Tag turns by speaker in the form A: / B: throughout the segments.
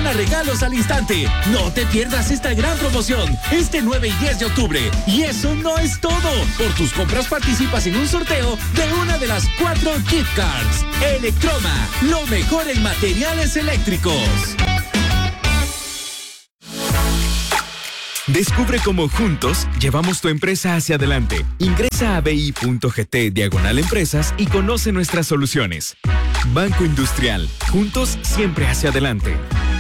A: gana regalos al instante. No te pierdas esta gran promoción este 9 y 10 de octubre. Y eso no es todo. Por tus compras participas en un sorteo de una de las 4 gift cards. Electroma, lo mejor en materiales eléctricos.
B: Descubre cómo juntos llevamos tu empresa hacia adelante. Ingresa a bi.gt/empresas y conoce nuestras soluciones. Banco Industrial, juntos siempre hacia adelante.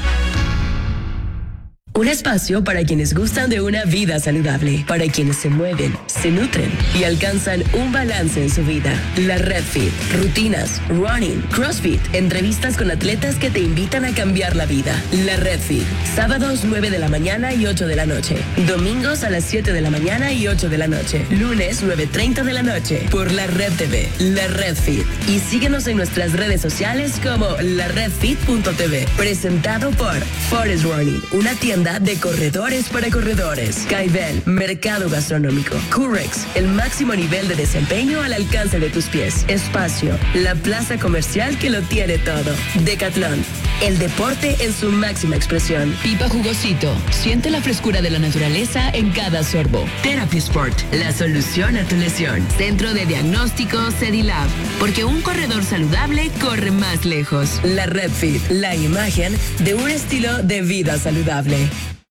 C: Un espacio para quienes gustan de una vida saludable, para quienes se mueven, se nutren y alcanzan un balance en su vida. La Red Fit, rutinas, running, CrossFit, entrevistas con atletas que te invitan a cambiar la vida. La Red Fit, sábados 9 de la mañana y 8 de la noche, domingos a las 7 de la mañana y 8 de la noche, lunes 9:30 de la noche, por la Red TV, La Red Fit. Y síguenos en nuestras redes sociales como laredfit.tv, presentado por Forest Running, una tienda de corredores para corredores. Caibel, mercado gastronómico. Curex, el máximo nivel de desempeño al alcance de tus pies. Espacio, la plaza comercial que lo tiene todo. Decathlon, el deporte en su máxima expresión.
D: Pipa Jugosito, siente la frescura de la naturaleza en cada sorbo.
C: Therapy Sport, la solución a tu lesión.
D: Centro de diagnóstico Cedilab, porque un corredor saludable corre más lejos.
C: La Red Fit, la imagen de un estilo de vida saludable.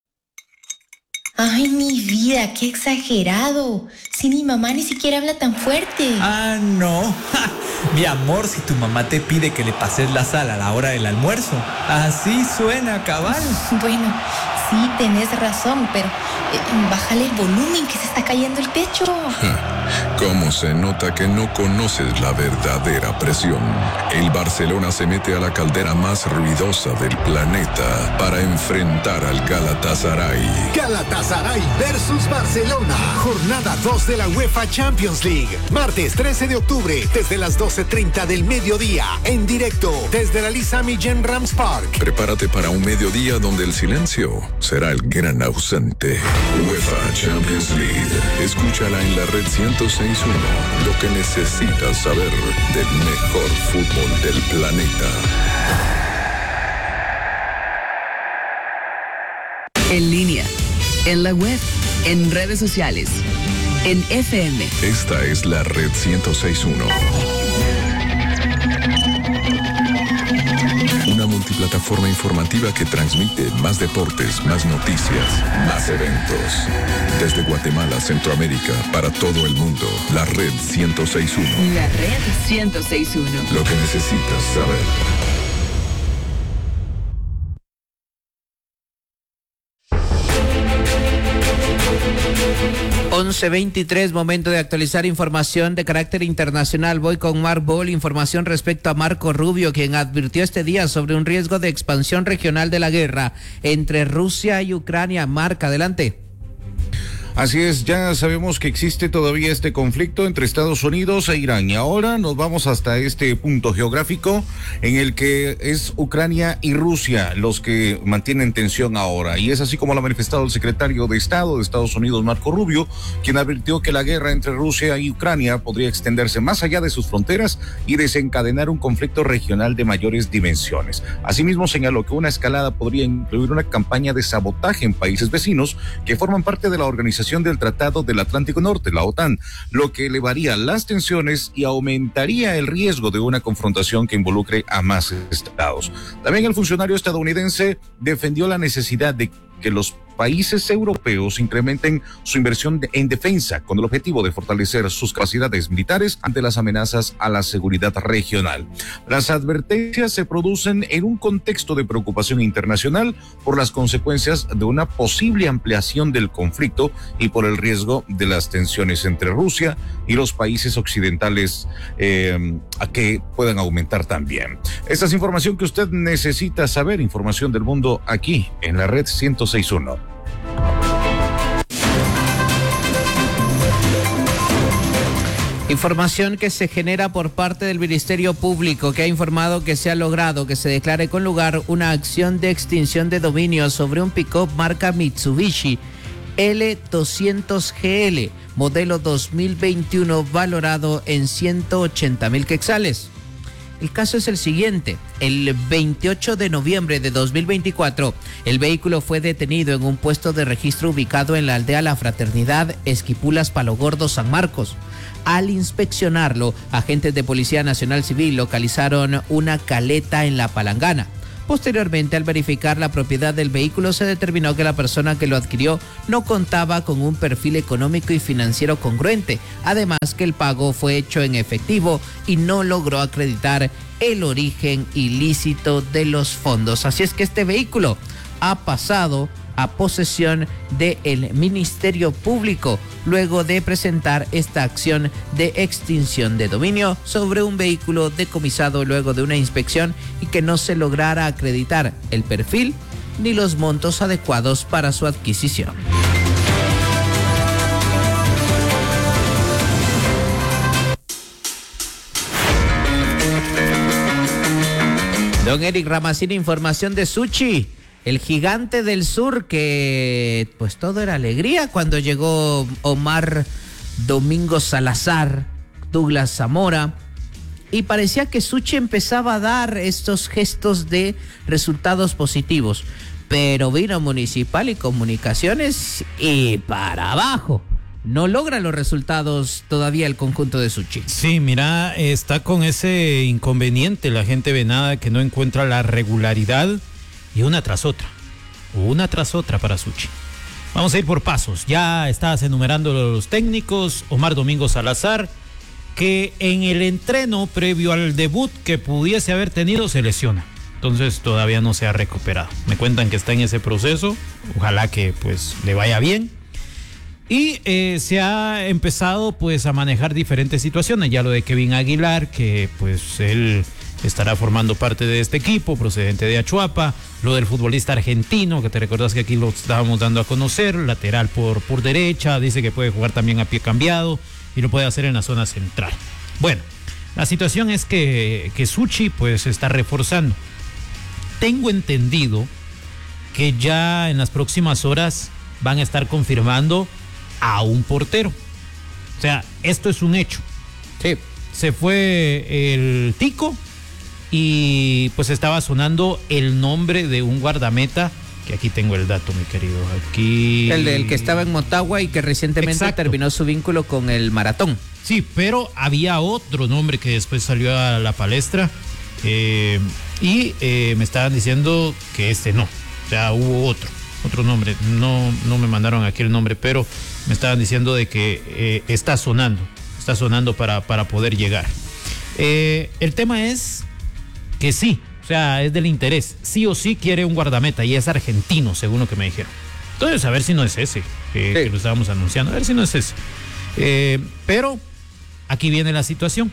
E: Ay, mi vida, qué exagerado. Si mi mamá ni siquiera habla tan fuerte.
F: Ah, no. ¡Ja! Mi amor, si tu mamá te pide que le pases la sal a la hora del almuerzo, así suena, cabal.
E: Bueno, sí, tenés razón, pero bájale el volumen que se está cayendo el techo.
G: ¿Cómo se nota que no conoces la verdadera presión? El Barcelona se mete a la caldera más ruidosa del planeta para enfrentar al Galatasaray.
H: Galatasaray versus Barcelona. Jornada 2 de la UEFA Champions League. Martes 13 de octubre, desde las 12:30 del mediodía. En directo, desde la Lisa Millén Rams Park.
G: Prepárate para un mediodía donde el silencio será el gran ausente. UEFA Champions League. Escúchala en la red 106.1. Lo que necesitas saber del mejor fútbol del planeta.
D: En línea, en la web, en redes sociales, en FM.
G: Esta es la red 106.1. Una multiplataforma informativa que transmite más deportes, más noticias, más eventos. Desde Guatemala, Centroamérica, para todo el mundo. La red 106.1.
D: La red 106.1.
G: Lo que necesitas saber.
I: 11:23, momento de actualizar información de carácter internacional. Voy con Mark Ball, información respecto a Marco Rubio, quien advirtió este día sobre un riesgo de expansión regional de la guerra entre Rusia y Ucrania. Mark, adelante.
J: Así es, ya sabemos que existe todavía este conflicto entre Estados Unidos e Irán y ahora nos vamos hasta este punto geográfico en el que es Ucrania y Rusia los que mantienen tensión ahora, y es así como lo ha manifestado el secretario de Estado de Estados Unidos, Marco Rubio, quien advirtió que la guerra entre Rusia y Ucrania podría extenderse más allá de sus fronteras y desencadenar un conflicto regional de mayores dimensiones. Asimismo, señaló que una escalada podría incluir una campaña de sabotaje en países vecinos que forman parte de la Organización del Tratado del Atlántico Norte, la OTAN, lo que elevaría las tensiones y aumentaría el riesgo de una confrontación que involucre a más estados. También el funcionario estadounidense defendió la necesidad de que los países europeos incrementen su inversión en defensa con el objetivo de fortalecer sus capacidades militares ante las amenazas a la seguridad regional. Las advertencias se producen en un contexto de preocupación internacional por las consecuencias de una posible ampliación del conflicto y por el riesgo de las tensiones entre Rusia y los países occidentales a que puedan aumentar también. Esta es información que usted necesita saber, información del mundo aquí en la red 106.1.
I: Información que se genera por parte del Ministerio Público, que ha informado que se ha logrado que se declare con lugar una acción de extinción de dominio sobre un pick-up marca Mitsubishi L200GL, modelo 2021, valorado en 180,000 quetzales. El caso es el siguiente. El 28 de noviembre de 2024, el vehículo fue detenido en un puesto de registro ubicado en la aldea La Fraternidad, Esquipulas, Palo Gordo, San Marcos. Al inspeccionarlo, agentes de Policía Nacional Civil localizaron una caleta en la palangana. Posteriormente, al verificar la propiedad del vehículo, se determinó que la persona que lo adquirió no contaba con un perfil económico y financiero congruente, además que el pago fue hecho en efectivo y no logró acreditar el origen ilícito de los fondos. Así es que este vehículo ha pasado a posesión del Ministerio Público luego de presentar esta acción de extinción de dominio sobre un vehículo decomisado luego de una inspección y que no se lograra acreditar el perfil ni los montos adecuados para su adquisición. Don Eric Ramacín, información de Suchi. El gigante del sur, que pues todo era alegría cuando llegó Omar Domingo Salazar, Douglas Zamora, y parecía que Suchi empezaba a dar estos gestos de resultados positivos, pero vino Municipal y Comunicaciones y para abajo. No logra los resultados todavía el conjunto de Suchi.
K: Sí, mira, está con ese inconveniente la gente venada que no encuentra la regularidad. Y una tras otra para Suchi. Vamos a ir por pasos. Ya estás enumerando los técnicos. Omar Domingo Salazar, que en el entreno previo al debut que pudiese haber tenido se lesiona. Entonces todavía no se ha recuperado. Me cuentan que está en ese proceso. Ojalá que pues le vaya bien. Y se ha empezado pues a manejar diferentes situaciones. Ya lo de Kevin Aguilar, que pues él estará formando parte de este equipo, procedente de Achuapa. Lo del futbolista argentino, que te recuerdas que aquí lo estábamos dando a conocer, lateral por derecha, dice que puede jugar también a pie cambiado y lo puede hacer en la zona central. Bueno, la situación es que Suchi pues se está reforzando. Tengo entendido que ya en las próximas horas van a estar confirmando a un portero. O sea, esto es un hecho.
I: Sí.
K: Se fue el Tico y pues estaba sonando el nombre de un guardameta, que aquí tengo el dato, mi querido. Aquí
I: el del que estaba en Motagua y que recientemente terminó su vínculo con el Maratón.
K: Sí, pero había otro nombre que después salió a la palestra y me estaban diciendo que este no. O sea, hubo otro nombre. No me mandaron aquí el nombre, pero me estaban diciendo de que está sonando para poder llegar. El tema es que sí, o sea, es del interés. Sí o sí quiere un guardameta y es argentino, según lo que me dijeron. Entonces, a ver si no es ese, que lo estábamos anunciando, a ver si no es ese. Pero aquí viene la situación.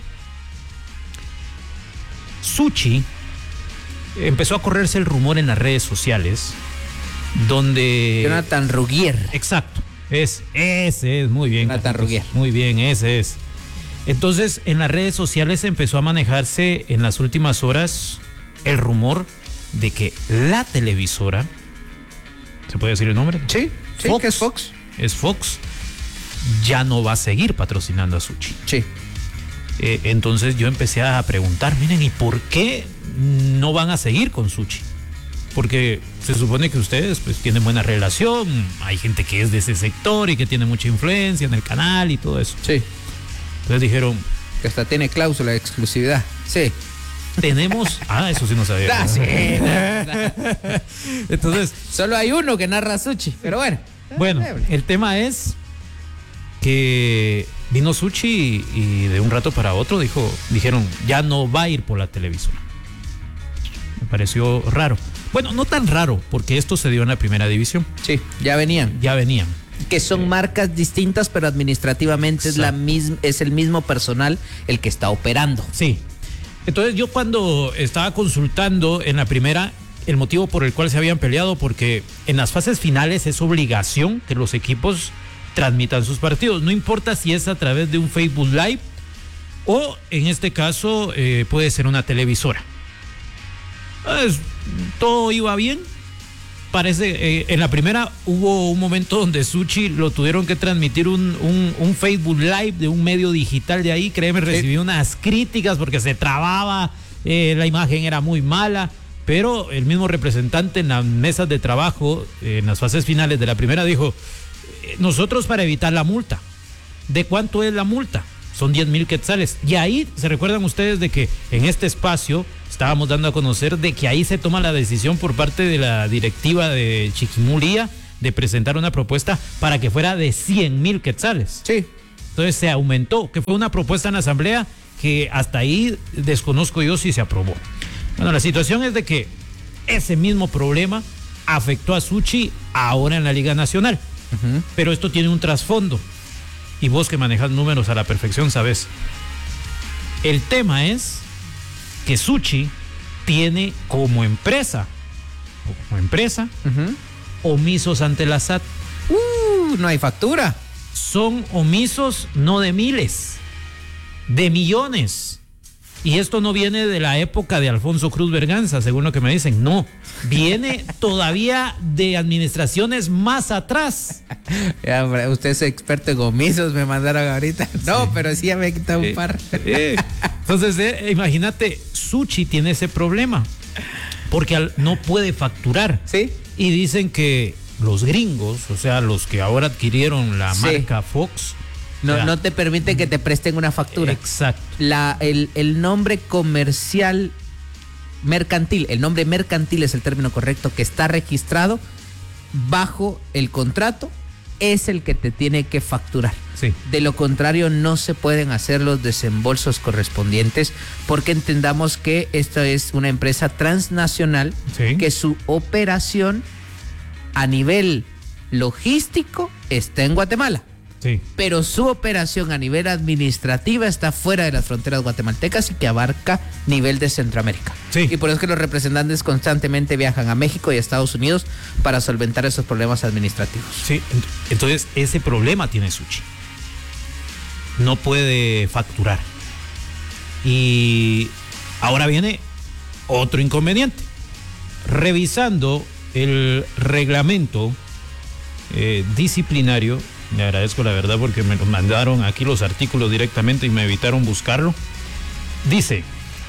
K: Suchi empezó a correrse el rumor en las redes sociales, donde
I: Jonathan Rugier.
K: Exacto, ese es, muy bien.
I: Jonathan Rugier.
K: Muy bien, ese es. Entonces, en las redes sociales empezó a manejarse en las últimas horas el rumor de que la televisora, ¿se puede decir el nombre?
I: Sí,
K: Fox,
I: que es Fox.
K: Es Fox, ya no va a seguir patrocinando a Suchi.
I: Sí.
K: Entonces yo empecé a preguntar, miren, ¿y por qué no van a seguir con Suchi? Porque se supone que ustedes pues tienen buena relación, hay gente que es de ese sector y que tiene mucha influencia en el canal y todo eso.
I: Sí.
K: Entonces dijeron
I: que hasta tiene cláusula de exclusividad. Sí.
K: Tenemos... eso sí no sabía.
I: Ah, sí.
K: Entonces...
I: Solo hay uno que narra Suchi, pero bueno.
K: Bueno, el tema es que vino Suchi y de un rato para otro dijeron, ya no va a ir por la televisora. Me pareció raro. Bueno, no tan raro, porque esto se dio en la primera división.
I: Sí, ya venían. Que son marcas distintas, pero administrativamente es el mismo personal el que está operando.
K: Sí. Entonces yo cuando estaba consultando en la primera, el motivo por el cual se habían peleado, porque en las fases finales es obligación que los equipos transmitan sus partidos. No importa si es a través de un Facebook Live o en este caso puede ser una televisora. Entonces, todo iba bien. Parece, en la primera hubo un momento donde Suchi lo tuvieron que transmitir un Facebook Live de un medio digital de ahí. Créeme, recibí unas críticas porque se trababa la imagen era muy mala, pero el mismo representante en las mesas de trabajo, en las fases finales de la primera, dijo, nosotros para evitar la multa, ¿de cuánto es la multa? Son 10,000 quetzales. Y ahí, ¿se recuerdan ustedes de que en este espacio estábamos dando a conocer de que ahí se toma la decisión por parte de la directiva de Chiquimulía de presentar una propuesta para que fuera de 100,000 quetzales?
I: Sí.
K: Entonces se aumentó, que fue una propuesta en la asamblea que hasta ahí desconozco yo si se aprobó. Bueno, la situación es de que ese mismo problema afectó a Suchi ahora en la Liga Nacional. Pero esto tiene un trasfondo. Y vos que manejas números a la perfección sabes. El tema es que Suchi tiene como empresa omisos ante la SAT.
I: No hay factura.
K: Son omisos no de miles, de millones. Y esto no viene de la época de Alfonso Cruz Berganza, según lo que me dicen. No, viene todavía de administraciones más atrás.
I: Ya, hombre, usted es experto en omisos, me mandaron ahorita. No, sí. Pero sí ya me he quitado un par.
K: Entonces, imagínate, Suchi tiene ese problema, porque no puede facturar.
I: Sí.
K: Y dicen que los gringos, o sea, los que ahora adquirieron la marca Fox,
I: no te permite que te presten una factura.
K: Exacto.
I: El nombre comercial mercantil, el nombre mercantil es el término correcto, que está registrado bajo el contrato, es el que te tiene que facturar.
K: Sí.
I: De lo contrario, no se pueden hacer los desembolsos correspondientes, porque entendamos que esta es una empresa transnacional, que su operación a nivel logístico está en Guatemala.
K: Sí.
I: Pero su operación a nivel administrativa está fuera de las fronteras guatemaltecas y que abarca nivel de Centroamérica.
K: Sí.
I: Y por eso es que los representantes constantemente viajan a México y a Estados Unidos para solventar esos problemas administrativos.
K: Sí, entonces ese problema tiene Suchi. No puede facturar. Y ahora viene otro inconveniente. Revisando el reglamento disciplinario, le agradezco la verdad porque me lo mandaron aquí los artículos directamente y me evitaron buscarlo. Dice,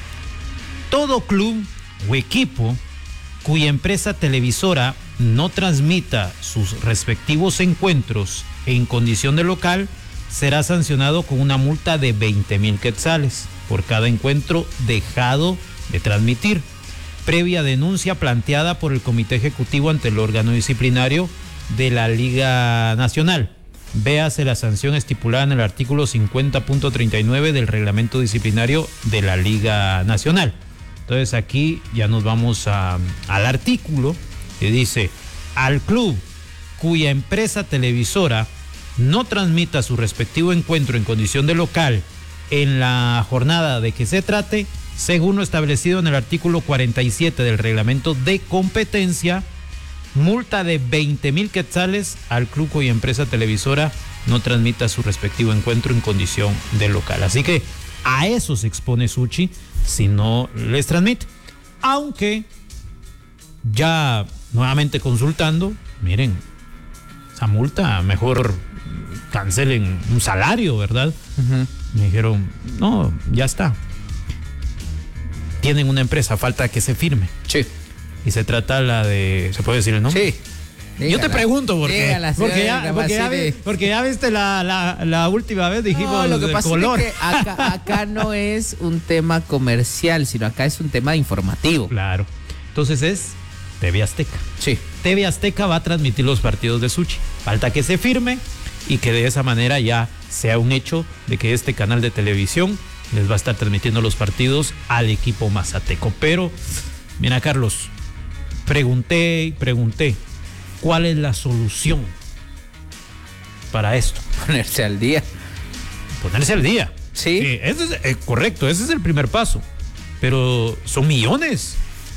K: todo club o equipo cuya empresa televisora no transmita sus respectivos encuentros en condición de local será sancionado con una multa de 20,000 quetzales por cada encuentro dejado de transmitir, previa denuncia planteada por el Comité Ejecutivo ante el órgano disciplinario de la Liga Nacional. Véase la sanción estipulada en el artículo 50.39 del reglamento disciplinario de la Liga Nacional. Entonces aquí ya nos vamos al artículo que dice, al club cuya empresa televisora no transmita su respectivo encuentro en condición de local en la jornada de que se trate, según lo establecido en el artículo 47 del reglamento de competencia, multa de 20,000 quetzales al club cuya empresa televisora no transmita su respectivo encuentro en condición de local. Así que a eso se expone Suchi si no les transmite. Aunque ya nuevamente consultando, miren, esa multa mejor cancelen un salario, ¿verdad? Me dijeron, no, ya está. Tienen una empresa, falta que se firme.
I: Sí.
K: Y se trata la de, ¿se puede decir el nombre?
I: Sí.
K: Dígala, yo te pregunto porque ya viste la última vez dijimos
I: no, lo que pasa
K: color.
I: Es que acá no es un tema comercial, sino acá es un tema informativo.
K: Claro. Entonces es TV Azteca.
I: Sí.
K: TV Azteca va a transmitir los partidos de Suchi. Falta que se firme y que de esa manera ya sea un hecho de que este canal de televisión les va a estar transmitiendo los partidos al equipo mazateco. Pero, mira, Carlos, pregunté, ¿cuál es la solución para esto?
I: Ponerse al día.
K: Ponerse al día.
I: Sí.
K: Ese es correcto, ese es el primer paso. Pero son millones.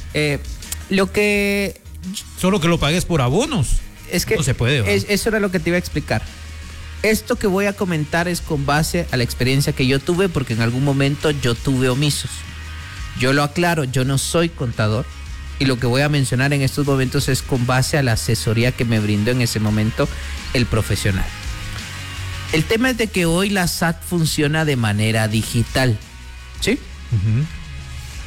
K: Solo que lo pagues por abonos.
I: Es que
K: no se puede.
I: Eso era lo que te iba a explicar. Esto que voy a comentar es con base a la experiencia que yo tuve, porque en algún momento yo tuve omisos. Yo lo aclaro, yo no soy contador. Y lo que voy a mencionar en estos momentos es con base a la asesoría que me brindó en ese momento el profesional. El tema es de que hoy la SAT funciona de manera digital, ¿sí?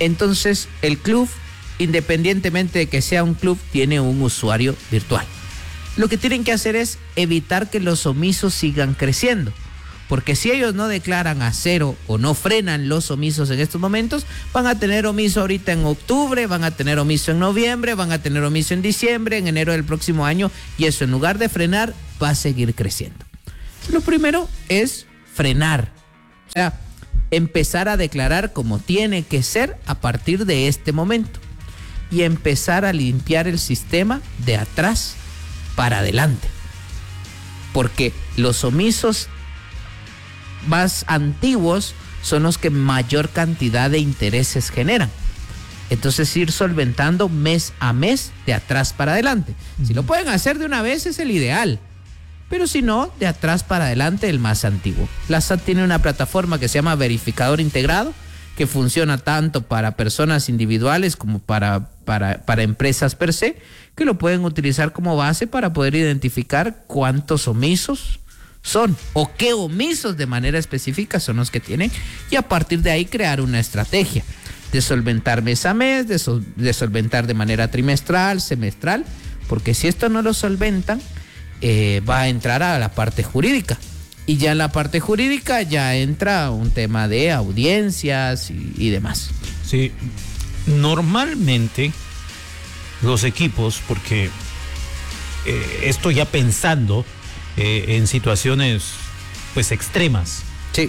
I: Entonces, el club, independientemente de que sea un club, tiene un usuario virtual. Lo que tienen que hacer es evitar que los omisos sigan creciendo. Porque si ellos no declaran a cero o no frenan los omisos en estos momentos, van a tener omiso ahorita en octubre, van a tener omiso en noviembre, van a tener omiso en diciembre, en enero del próximo año, y eso en lugar de frenar va a seguir creciendo. Lo primero es frenar, o sea, empezar a declarar como tiene que ser a partir de este momento y empezar a limpiar el sistema de atrás para adelante. Porque los omisos más antiguos son los que mayor cantidad de intereses generan. Entonces ir solventando mes a mes de atrás para adelante. Si lo pueden hacer de una vez es el ideal, pero si no, de atrás para adelante el más antiguo. La SAT tiene una plataforma que se llama Verificador Integrado, que funciona tanto para personas individuales como para empresas per se, que lo pueden utilizar como base para poder identificar cuántos omisos son o qué omisos de manera específica son los que tienen, y a partir de ahí crear una estrategia de solventar mes a mes, de solventar de manera trimestral, semestral, porque si esto no lo solventan, va a entrar a la parte jurídica, y ya en la parte jurídica ya entra un tema de audiencias y demás.
K: Sí, normalmente los equipos, porque esto ya pensando en situaciones pues extremas.
I: Sí.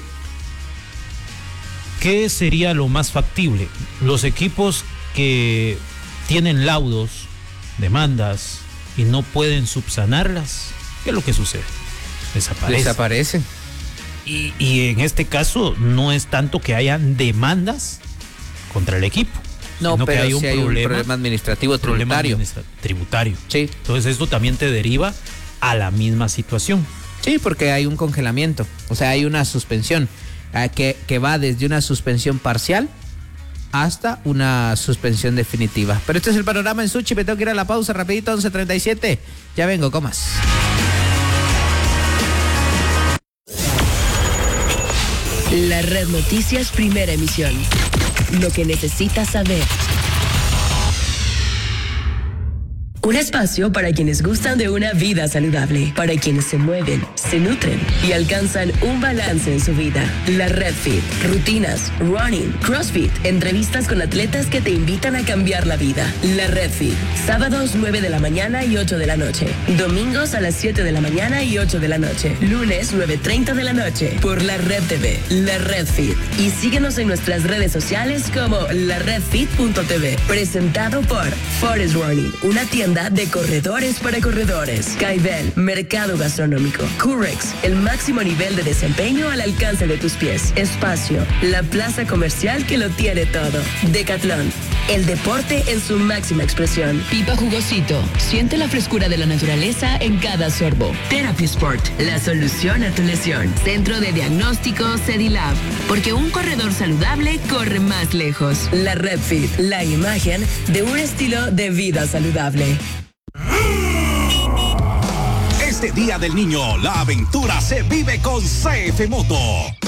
K: ¿Qué sería lo más factible? Los equipos que tienen laudos, demandas y no pueden subsanarlas, ¿qué es lo que sucede?
I: Desaparecen.
K: Y en este caso no es tanto que hayan demandas contra el equipo.
I: No, pero
K: que hay un
I: problema administrativo tributario.
K: Sí. Entonces esto también te deriva a la misma situación.
I: Sí, porque hay un congelamiento, o sea, hay una suspensión que va desde una suspensión parcial hasta una suspensión definitiva. Pero este es el panorama en Suchi. Me tengo que ir a la pausa rapidito, 11:37. Ya vengo con más.
C: La Red Noticias, primera emisión. Lo que necesitas saber. Un espacio para quienes gustan de una vida saludable, para quienes se mueven, se nutren y alcanzan un balance en su vida. La Red Fit, rutinas, running, CrossFit, entrevistas con atletas que te invitan a cambiar la vida. La Red Fit, sábados 9 de la mañana y 8 de la noche, domingos a las 7 de la mañana y 8 de la noche, lunes 9:30 de la noche, por La Red TV, La Red Fit. Y síguenos en nuestras redes sociales como laredfit.tv, presentado por Forest Running, una tienda de corredores para corredores. Caibel, mercado gastronómico. Curex, el máximo nivel de desempeño al alcance de tus pies. Espacio, la plaza comercial que lo tiene todo. Decathlon, el deporte en su máxima expresión.
L: Pipa Jugosito, siente la frescura de la naturaleza en cada sorbo.
C: Therapy Sport, la solución a tu lesión.
L: Centro de diagnóstico Cedilab, porque un corredor saludable corre más lejos.
C: La Red Fit, la imagen de un estilo de vida saludable.
A: Este Día del Niño, la aventura se vive con CF Moto.